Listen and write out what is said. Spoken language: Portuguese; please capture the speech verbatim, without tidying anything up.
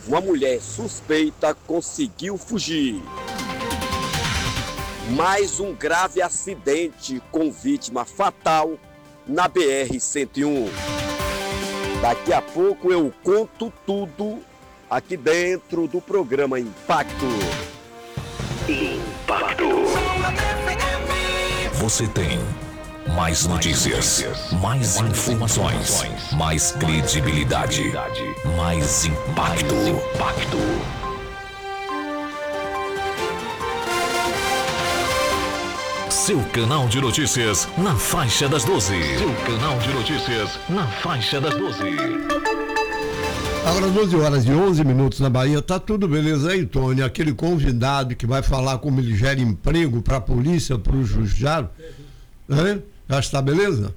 uma mulher suspeita conseguiu fugir. Mais um grave acidente com vítima fatal na B R cento e um. Daqui a pouco eu conto tudo aqui dentro do programa Impacto. Impacto. Você tem mais notícias, mais informações, mais credibilidade, mais impacto. Impacto. Seu canal de notícias na faixa das doze. Seu canal de notícias na faixa das doze. Agora doze horas e onze minutos na Bahia. Tá tudo beleza aí, Tony? Aquele convidado que vai falar como ele gera emprego para a polícia, para o judiciário, né? Já está beleza?